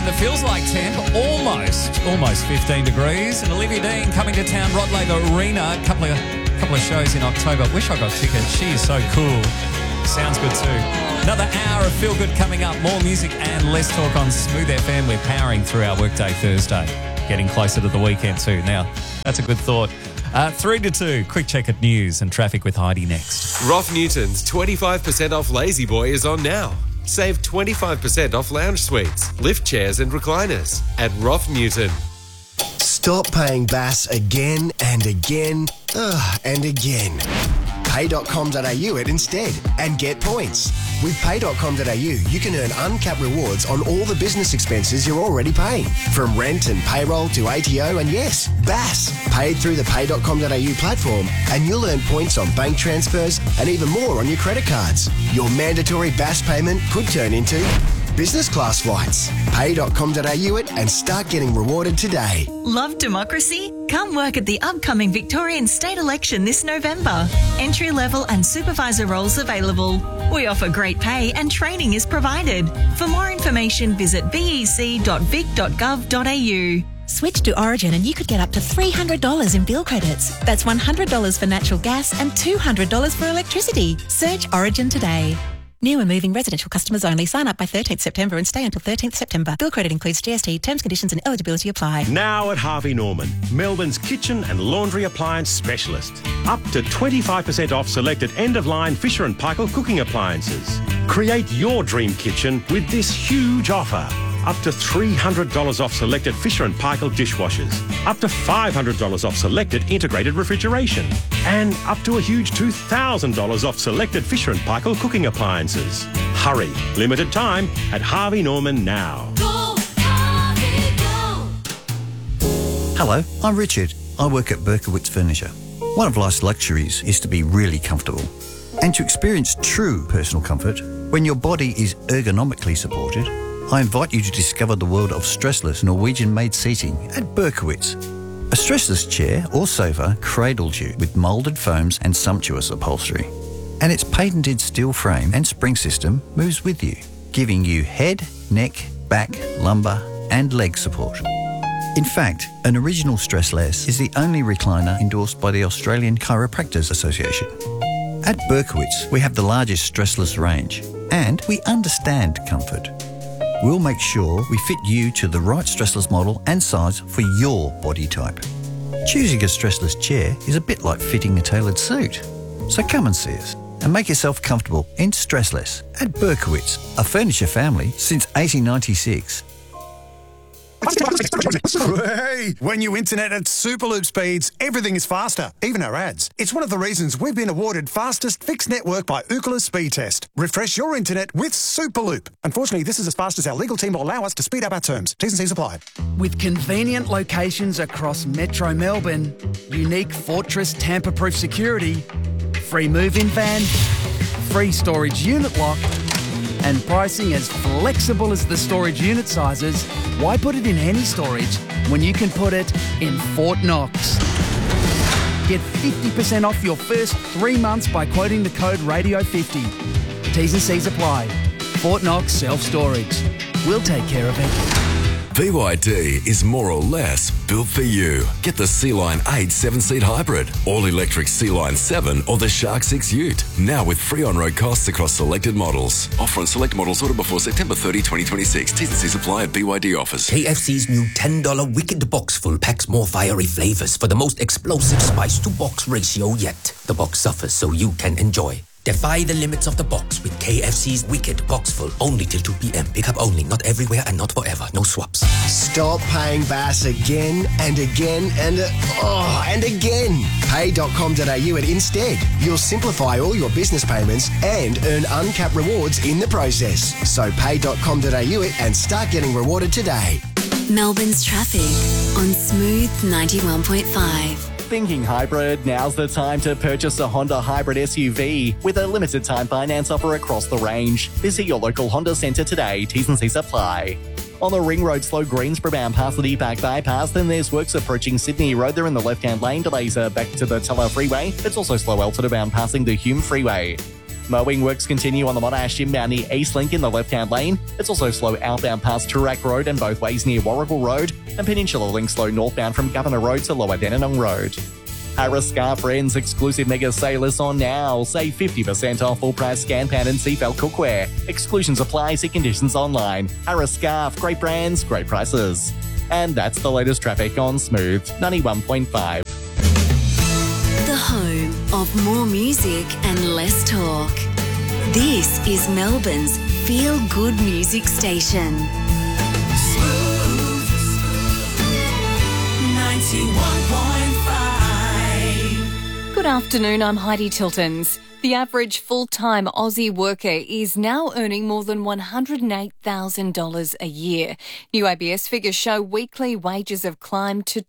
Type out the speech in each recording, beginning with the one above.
and it feels like temp, almost 15 degrees. And Olivia Dean coming to town, Rod Laver Arena, a couple of shows in October. Wish I got tickets. She is so cool. Sounds good too. Another hour of Feel Good coming up. More music and less talk on Smooth FM. We're powering through our workday Thursday. Getting closer to the weekend too. Now, that's a good thought. 3 to 2, quick check at news and traffic with Heidi next. Roth Newton's 25% off Lazy Boy is on now. Save 25% off lounge suites, lift chairs and recliners at Roth Newton. Stop paying BAS again and again and again. Pay.com.au it instead and get points. With Pay.com.au, you can earn uncapped rewards on all the business expenses you're already paying. From rent and payroll to ATO and yes, BAS. Paid through the Pay.com.au platform and you'll earn points on bank transfers and even more on your credit cards. Your mandatory BAS payment could turn into business class flights. Pay.com.au it and start getting rewarded today. Love democracy? Come work at the upcoming Victorian state election this November. Entry-level and supervisor roles available. We offer great pay and training is provided. For more information, visit bec.vic.gov.au. Switch to Origin and you could get up to $300 in bill credits. That's $100 for natural gas and $200 for electricity. Search Origin today. New and moving residential customers only. Sign up by 13th September and stay until 13th September. Bill credit includes GST. Terms, conditions and eligibility apply. Now at Harvey Norman, Melbourne's kitchen and laundry appliance specialist. Up to 25% off selected end-of-line Fisher & Paykel cooking appliances. Create your dream kitchen with this huge offer. Up to $300 off selected Fisher & Paykel dishwashers. Up to $500 off selected integrated refrigeration. And up to a huge $2,000 off selected Fisher & Paykel cooking appliances. Hurry. Limited time at Harvey Norman now. Go, Harvey, go. Hello, I'm Richard. I work at Berkowitz Furniture. One of life's luxuries is to be really comfortable. And to experience true personal comfort when your body is ergonomically supported, I invite you to discover the world of stressless Norwegian-made seating at Berkowitz. A stressless chair or sofa cradles you with moulded foams and sumptuous upholstery. And its patented steel frame and spring system moves with you, giving you head, neck, back, lumbar and leg support. In fact, an original Stressless is the only recliner endorsed by the Australian Chiropractors Association. At Berkowitz, we have the largest stressless range and we understand comfort. We'll make sure we fit you to the right stressless model and size for your body type. Choosing a stressless chair is a bit like fitting a tailored suit. So come and see us and make yourself comfortable in Stressless at Berkowitz, a furniture family since 1896. Hey, when you internet at Superloop speeds, everything is faster, even our ads. It's one of the reasons we've been awarded fastest fixed network by Ookla Speed Test. Refresh your internet with Superloop. Unfortunately, this is as fast as our legal team will allow us to speed up our terms. T's and C's apply. With convenient locations across Metro Melbourne, unique Fortress tamper-proof security, free move-in van, free storage unit lock, and pricing as flexible as the storage unit sizes, why put it in any storage when you can put it in Fort Knox? Get 50% off your first 3 months by quoting the code RADIO50. T's and C's apply. Fort Knox Self-Storage. We'll take care of it. BYD is more or less built for you. Get the Sea-Line 8 7-seat hybrid, all-electric Sea-Line 7 or the Shark 6 Ute. Now with free on-road costs across selected models. Offer on select models ordered before September 30, 2026. T's and C's apply at BYD offers. KFC's new $10 Wicked Box Full packs more fiery flavors for the most explosive spice-to-box ratio yet. The box suffers so you can enjoy. Defy the limits of the box with KFC's Wicked Box Full. Only till 2 p.m. Pick up only. Not everywhere and not forever. No swaps. Stop paying BAS again and again and again. Pay.com.au it instead. You'll simplify all your business payments and earn uncapped rewards in the process. So pay.com.au it and start getting rewarded today. Melbourne's traffic on Smooth 91.5. Thinking hybrid? Now's the time to purchase a Honda hybrid SUV with a limited time finance offer across the range. Visit your local Honda centre today. T's and C's apply. On the Ring Road, slow Greensboro bound past the Deepak bypass. Then there's works approaching Sydney Road. They're in the left-hand lane. Delays are back to the Teller Freeway. It's also slow Elton bound passing the Hume Freeway. Mowing works continue on the Monash inbound near Eastlink in the left-hand lane. It's also slow outbound past Toorak Road and both ways near Warrigal Road, and Peninsula Link slow northbound from Governor Road to Lower Dandenong Road. Harris Scarf Friends exclusive mega sale is on now. Save 50% off full price scan pan and Seafell cookware. Exclusions apply, see conditions online. Harris Scarf, great brands, great prices. And that's the latest traffic on Smooth 91.5. The home of more music and less talk. This is Melbourne's Feel Good Music Station. Smooth 91.5. Good afternoon, I'm Heidi Tiltons. The average full-time Aussie worker is now earning more than $108,000 a year. New ABS figures show weekly wages have climbed to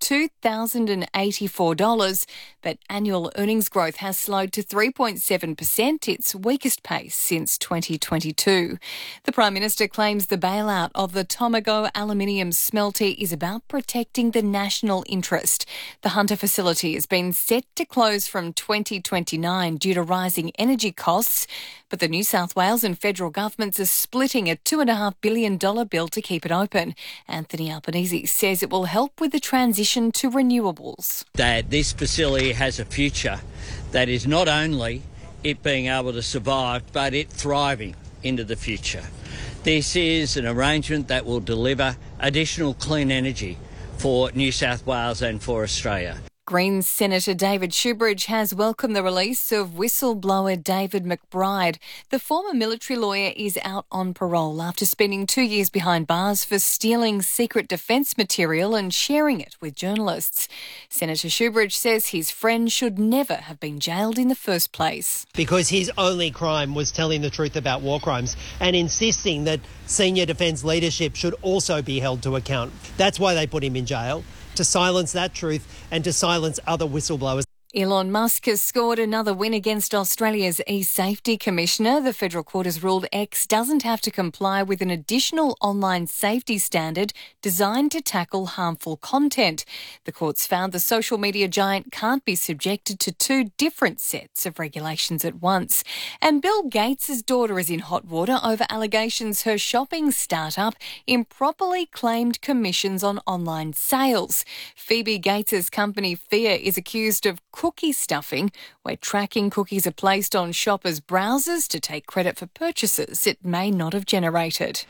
$2,084, but annual earnings growth has slowed to 3.7%, its weakest pace since 2022. The Prime Minister claims the bailout of the Tomago aluminium smelter is about protecting the national interest. The Hunter facility has been set to close from 2029 due to rising energy costs, but the New South Wales and federal governments are splitting a $2.5 billion bill to keep it open. Anthony Albanese says it will help with the transition to renewables. That this facility has a future that is not only it being able to survive, but it thriving into the future. This is an arrangement that will deliver additional clean energy for New South Wales and for Australia. Greens Senator David Shoebridge has welcomed the release of whistleblower David McBride. The former military lawyer is out on parole after spending 2 years behind bars for stealing secret defence material and sharing it with journalists. Senator Shoebridge says his friend should never have been jailed in the first place. Because his only crime was telling the truth about war crimes and insisting that senior defence leadership should also be held to account. That's why they put him in jail, to silence that truth and to silence other whistleblowers. Elon Musk has scored another win against Australia's e-safety commissioner. The federal court has ruled X doesn't have to comply with an additional online safety standard designed to tackle harmful content. The court's found the social media giant can't be subjected to two different sets of regulations at once. And Bill Gates' daughter is in hot water over allegations her shopping startup improperly claimed commissions on online sales. Phoebe Gates' company Fear is accused of cookie stuffing, where tracking cookies are placed on shoppers' browsers to take credit for purchases it may not have generated.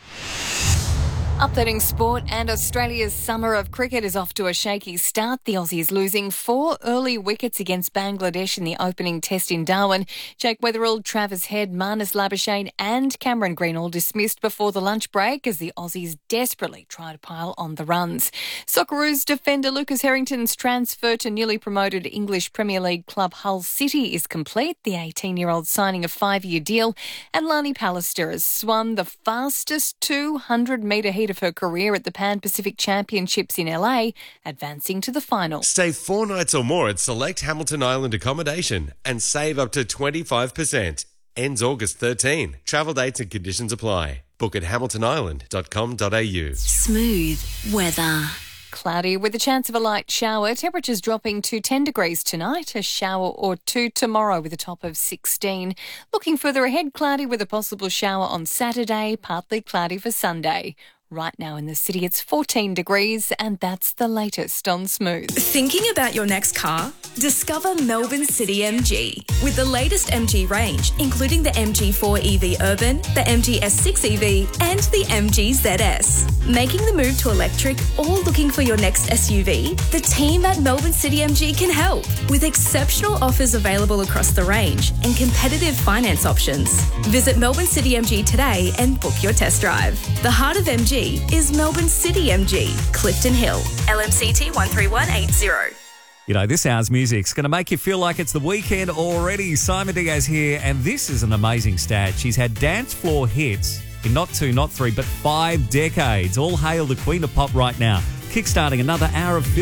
Updating sport, and Australia's summer of cricket is off to a shaky start. The Aussies losing 4 early wickets against Bangladesh in the opening test in Darwin. Jake Weatherall, Travis Head, Marnus Labuschagne and Cameron Green all dismissed before the lunch break as the Aussies desperately try to pile on the runs. Socceroos defender Lucas Harrington's transfer to newly promoted English Premier League club Hull City is complete. The 18-year-old signing a 5-year deal, and Lani Pallister has swum the fastest 200-metre heat of her career at the Pan Pacific Championships in LA, advancing to the final. Stay 4 nights or more at select Hamilton Island accommodation and save up to 25%. Ends August 13. Travel dates and conditions apply. Book at hamiltonisland.com.au. Smooth weather. Cloudy with a chance of a light shower. Temperatures dropping to 10 degrees tonight. A shower or two tomorrow with a top of 16. Looking further ahead, cloudy with a possible shower on Saturday. Partly cloudy for Sunday. Right now in the city, it's 14 degrees, and that's the latest on Smooth. Thinking about your next car? Discover Melbourne City MG. With the latest MG range, including the MG4 EV Urban, the MG S6 EV, and the MG ZS. Making the move to electric or looking for your next SUV? The team at Melbourne City MG can help. With exceptional offers available across the range and competitive finance options. Visit Melbourne City MG today and book your test drive. The heart of MG is Melbourne City MG, Clifton Hill, LMCT 13180. You know, this hour's music's going to make you feel like it's the weekend already. Simon Diaz here, and this is an amazing stat. She's had dance floor hits in not 2, not 3, but 5 decades. All hail the Queen of Pop right now, kickstarting another hour of